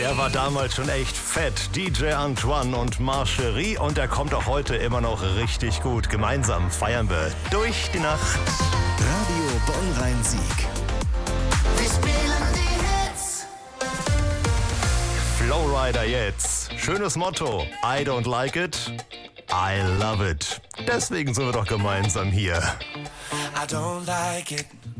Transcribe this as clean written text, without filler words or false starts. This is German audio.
Der war damals schon echt fett. DJ Antoine und Marcherie. Und er kommt auch heute immer noch richtig gut. Gemeinsam feiern wir durch die Nacht. Radio Bonn-Rhein-Sieg. Wir spielen die Hits. Flowrider jetzt. Schönes Motto. I don't like it. I love it. Deswegen sind wir doch gemeinsam hier. I don't like it.